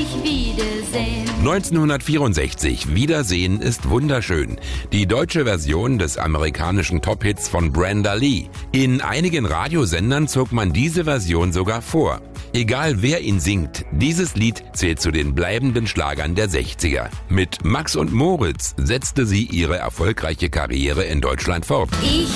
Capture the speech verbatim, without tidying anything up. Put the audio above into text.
Wiedersehen. neunzehnhundertvierundsechzig, Wiedersehen ist wunderschön. Die deutsche Version des amerikanischen Top-Hits von Brenda Lee. In einigen Radiosendern zog man diese Version sogar vor. Egal wer ihn singt, dieses Lied zählt zu den bleibenden Schlagern der sechziger. Mit Max und Moritz setzte sie ihre erfolgreiche Karriere in Deutschland fort. Ich